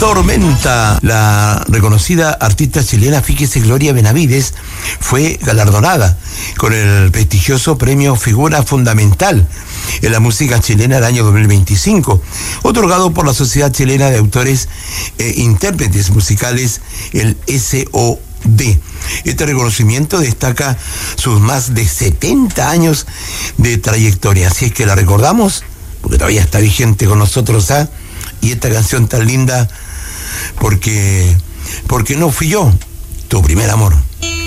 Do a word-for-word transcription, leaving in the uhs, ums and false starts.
Tormenta. La reconocida artista chilena, fíjese, Gloria Benavides, fue galardonada con el prestigioso premio Figura Fundamental en la música chilena del año dos mil veinticinco, otorgado por la Sociedad Chilena de Autores e Intérpretes Musicales, el S O D. Este reconocimiento destaca sus más de setenta años de trayectoria, así es que la recordamos, porque todavía está vigente con nosotros, ¿ah? Y esta canción tan linda, porque, porque no fui yo, tu primer amor.